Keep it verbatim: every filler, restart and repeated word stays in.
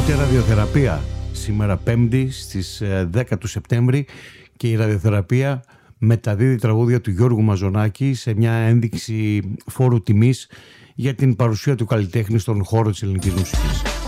Ακούτε ραδιοθεραπεία σήμερα Πέμπτη στις δέκα του Σεπτέμβρη και η ραδιοθεραπεία μεταδίδει τραγούδια του Γιώργου Μαζονάκη σε μια ένδειξη φόρου τιμής για την παρουσία του καλλιτέχνη στον χώρο της ελληνικής μουσικής.